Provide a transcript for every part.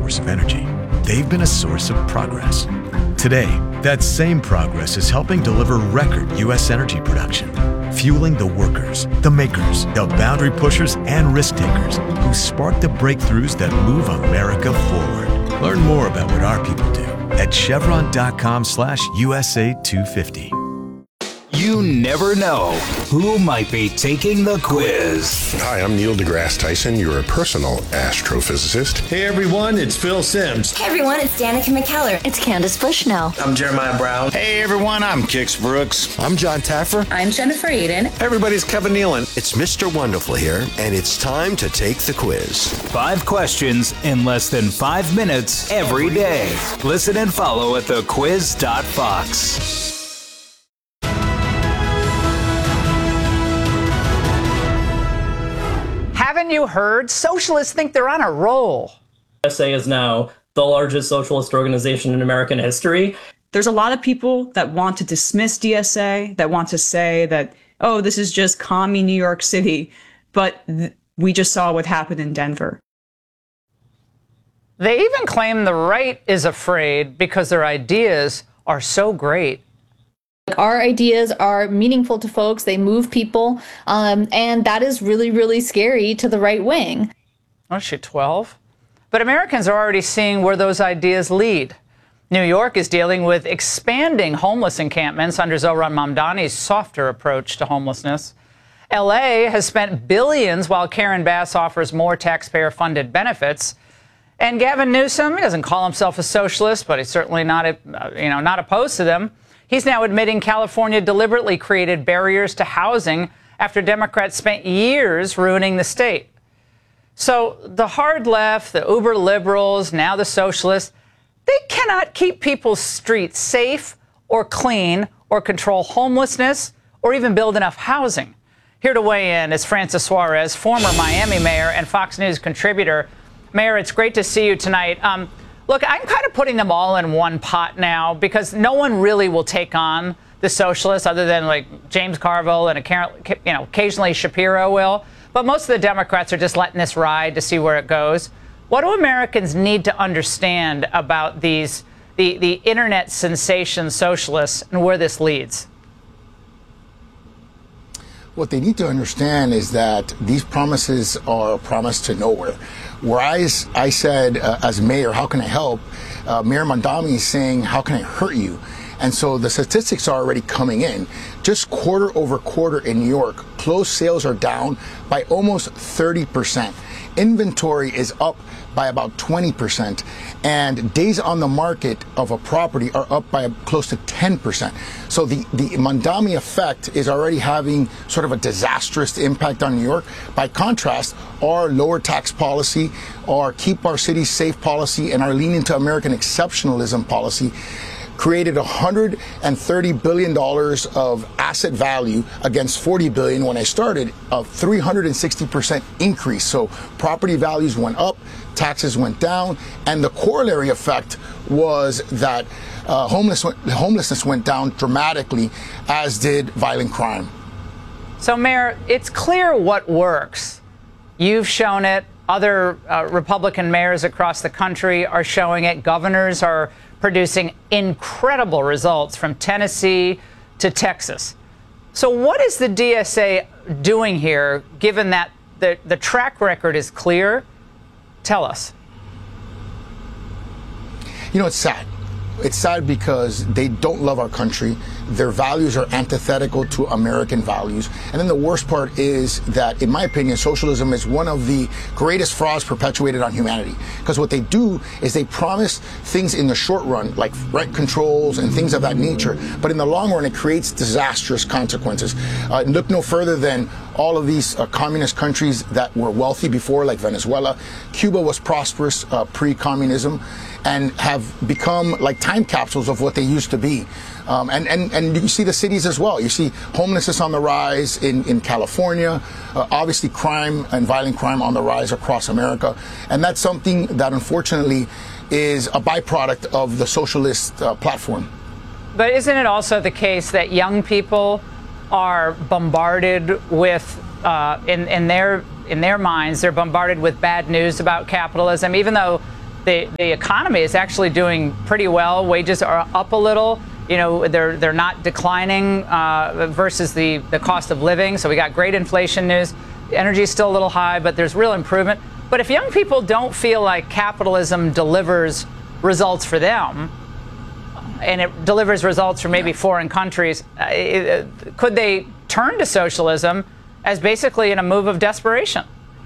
source of energy, they've been a source of progress. Today, that same progress is helping deliver record U.S. energy production, fueling the workers, the makers, the boundary pushers, and risk takers who spark the breakthroughs that move America forward. Learn more about what our people do at chevron.com/USA 250. You never know who might be taking the quiz. Hi, I'm Neil deGrasse Tyson, your personal astrophysicist. Hey everyone, it's Phil Simms. Hey everyone, it's Danica McKellar. It's Candace Bushnell. I'm Jeremiah Brown. Hey everyone, I'm Kix Brooks. I'm John Taffer. I'm Jennifer Aiden. Hey everybody, it's Kevin Nealon. It's Mr. Wonderful here, and it's time to take the quiz. 5 questions in less than 5 minutes every day. Listen and follow at thequiz.fox. Haven't you heard? Socialists think they're on a roll. DSA is now the largest socialist organization in American history. There's a lot of people that want to dismiss DSA, that want to say that, oh, this is just commie New York City. But we just saw what happened in Denver. They even claim the right is afraid because their ideas are so great. Our ideas are meaningful to folks. They move people. And that is really, really scary to the right wing. Oh, she 12? But Americans are already seeing where those ideas lead. New York is dealing with expanding homeless encampments under Zohran Mamdani's softer approach to homelessness. L.A. has spent billions while Karen Bass offers more taxpayer-funded benefits. And Gavin Newsom, he doesn't call himself a socialist, but he's certainly not opposed to them. He's now admitting California deliberately created barriers to housing after Democrats spent years ruining the state. So the hard left, the uber liberals, now the socialists, they cannot keep people's streets safe or clean or control homelessness or even build enough housing. Here to weigh in is Francis Suarez, former Miami mayor and Fox News contributor. Mayor, it's great to see you tonight. Look, I'm kind of putting them all in one pot now because no one really will take on the socialists other than like James Carville and occasionally Shapiro will. But most of the Democrats are just letting this ride to see where it goes. What do Americans need to understand about the internet sensation socialists and where this leads? What they need to understand is that these promises are a promise to nowhere. Where I said, as mayor, how can I help? Mayor Mamdani is saying, how can I hurt you? And so the statistics are already coming in. Just quarter over quarter in New York, closed sales are down by almost 30%. Inventory is up by about 20%. And days on the market of a property are up by close to 10%. So the Mamdani effect is already having sort of a disastrous impact on New York. By contrast, our lower tax policy, our keep our cities safe policy, and our lean into American exceptionalism policy created $130 billion of asset value against $40 billion when I started, a 360% increase. So property values went up, taxes went down, and the corollary effect was that homelessness went down dramatically, as did violent crime. So, Mayor, it's clear what works. You've shown it. Other Republican mayors across the country are showing it. Governors are producing incredible results from Tennessee to Texas. So what is the DSA doing here, given that the track record is clear? Tell us. You know, it's sad. It's sad because they don't love our country. Their values are antithetical to American values. And then the worst part is that, in my opinion, socialism is one of the greatest frauds perpetuated on humanity. Because what they do is they promise things in the short run, like rent controls and things of that nature. But in the long run, it creates disastrous consequences. Look no further than all of these communist countries that were wealthy before, like Venezuela. Cuba was prosperous pre-communism and have become like time capsules of what they used to be. And you see the cities as well. You see homelessness on the rise in California, obviously crime and violent crime on the rise across America. And that's something that unfortunately is a byproduct of the socialist platform. But isn't it also the case that young people are bombarded with, in their minds, they're bombarded with bad news about capitalism, even though the economy is actually doing pretty well. Wages are up a little. They're not declining versus the cost of living. So we got great inflation news. Energy is still a little high, but there's real improvement. But if young people don't feel like capitalism delivers results for them, and it delivers results for maybe foreign countries, could they turn to socialism as basically in a move of desperation?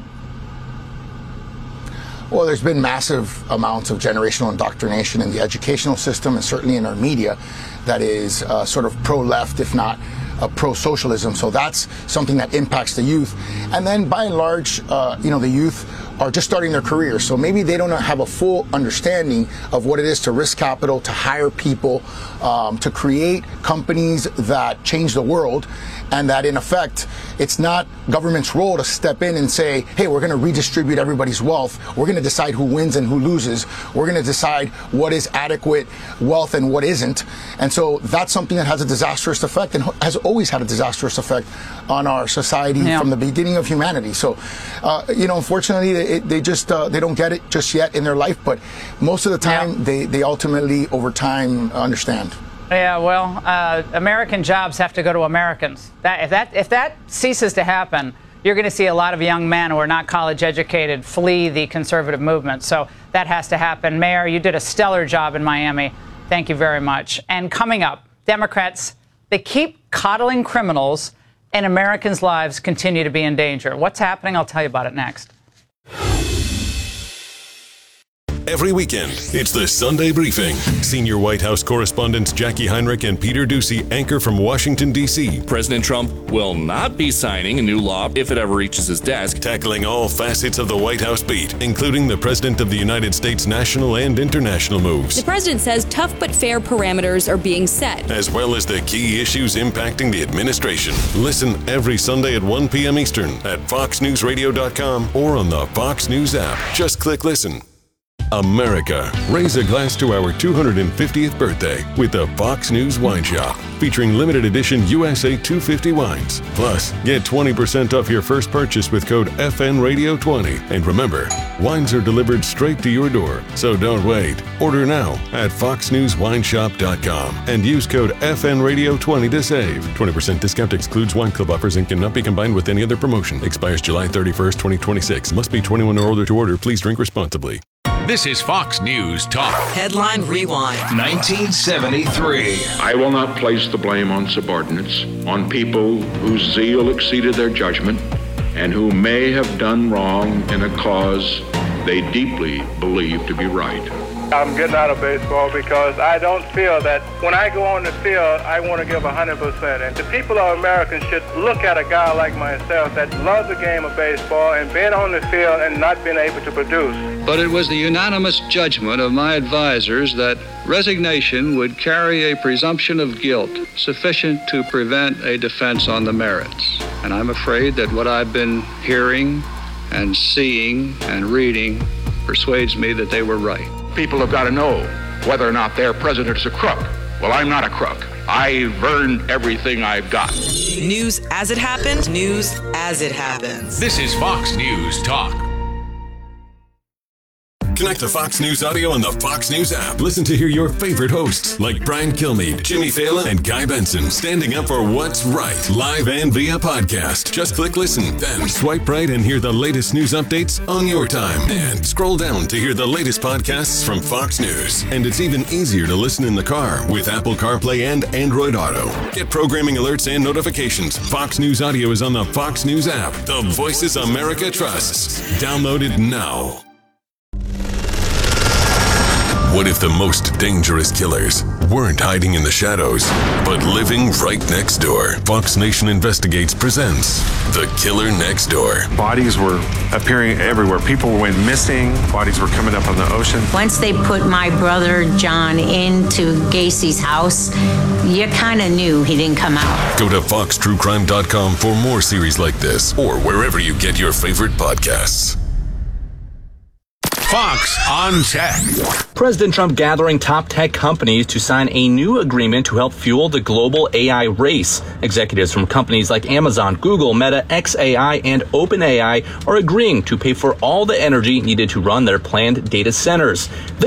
Well, there's been massive amounts of generational indoctrination in the educational system and certainly in our media that is sort of pro-left, if not pro-socialism. So that's something that impacts the youth. And then by and large, the youth are just starting their careers. So maybe they don't have a full understanding of what it is to risk capital, to hire people, to create companies that change the world. And that in effect, it's not government's role to step in and say, hey, we're going to redistribute everybody's wealth. We're going to decide who wins and who loses. We're going to decide what is adequate wealth and what isn't. And so that's something that has a disastrous effect and has always had a disastrous effect on our society from the beginning of humanity. So, unfortunately, they don't get it just yet in their life. But most of the time, they ultimately, over time, understand. Yeah, well, American jobs have to go to Americans. If that ceases to happen, you're going to see a lot of young men who are not college educated flee the conservative movement. So that has to happen. Mayor, you did a stellar job in Miami. Thank you very much. And coming up, Democrats, they keep coddling criminals, and Americans' lives continue to be in danger. What's happening? I'll tell you about it next. Every weekend, it's the Sunday Briefing. Senior White House correspondents Jackie Heinrich and Peter Doocy anchor from Washington, D.C. President Trump will not be signing a new law if it ever reaches his desk. Tackling all facets of the White House beat, including the President of the United States' national and international moves. The president says tough but fair parameters are being set, as well as the key issues impacting the administration. Listen every Sunday at 1 p.m. Eastern at FoxNewsRadio.com or on the Fox News app. Just click listen. America, raise a glass to our 250th birthday with the Fox News Wine Shop, featuring limited edition USA 250 wines. Plus, get 20% off your first purchase with code FNRadio20. And remember, wines are delivered straight to your door, so don't wait. Order now at FoxNewsWineShop.com and use code FNRadio20 to save. 20% discount excludes wine club offers and cannot be combined with any other promotion. Expires July 31st, 2026. Must be 21 or older to order. Please drink responsibly. This is Fox News Talk. Headline Rewind. 1973. I will not place the blame on subordinates, on people whose zeal exceeded their judgment, and who may have done wrong in a cause they deeply believe to be right. I'm getting out of baseball because I don't feel that when I go on the field, I want to give 100%. And the people of America should look at a guy like myself that loves the game of baseball and being on the field and not being able to produce. But it was the unanimous judgment of my advisors that resignation would carry a presumption of guilt sufficient to prevent a defense on the merits. And I'm afraid that what I've been hearing and seeing and reading persuades me that they were right. People have got to know whether or not their president is a crook. Well, I'm not a crook. I've earned everything I've got. News as it happened, news as it happens. This is Fox News Talk. Connect to Fox News Audio on the Fox News app. Listen to hear your favorite hosts like Brian Kilmeade, Jimmy Fallon, and Guy Benson standing up for what's right, live and via podcast. Just click listen, then swipe right and hear the latest news updates on your time. And scroll down to hear the latest podcasts from Fox News. And it's even easier to listen in the car with Apple CarPlay and Android Auto. Get programming alerts and notifications. Fox News Audio is on the Fox News app. The voices America trusts. Download it now. What if the most dangerous killers weren't hiding in the shadows, but living right next door? Fox Nation Investigates presents The Killer Next Door. Bodies were appearing everywhere. People went missing. Bodies were coming up on the ocean. Once they put my brother John into Gacy's house, you kind of knew he didn't come out. Go to foxtruecrime.com for more series like this, or wherever you get your favorite podcasts. Fox on Tech. President Trump gathering top tech companies to sign a new agreement to help fuel the global AI race. Executives from companies like Amazon, Google, Meta, xAI, and OpenAI are agreeing to pay for all the energy needed to run their planned data centers.